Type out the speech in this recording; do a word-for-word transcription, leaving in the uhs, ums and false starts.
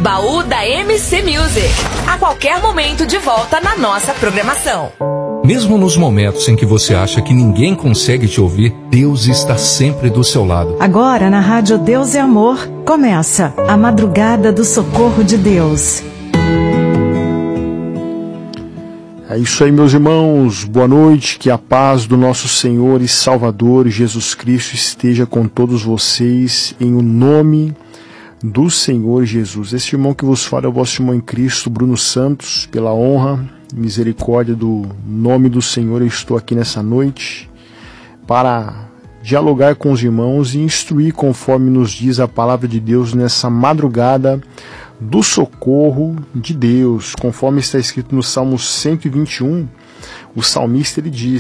Baú da M C Music. A qualquer momento de volta na nossa programação. Mesmo nos momentos em que você acha que ninguém consegue te ouvir, Deus está sempre do seu lado. Agora na Rádio Deus é Amor, começa a Madrugada do Socorro de Deus. É isso aí, meus irmãos, boa noite, que a paz do nosso Senhor e Salvador Jesus Cristo esteja com todos vocês, em o nome do Senhor Jesus. Este irmão que vos fala é o vosso irmão em Cristo, Bruno Santos. Pela honra e misericórdia do nome do Senhor, eu estou aqui nessa noite para dialogar com os irmãos e instruir conforme nos diz a palavra de Deus nessa madrugada do socorro de Deus, conforme está escrito no Salmo cento e vinte e um. O salmista ele diz: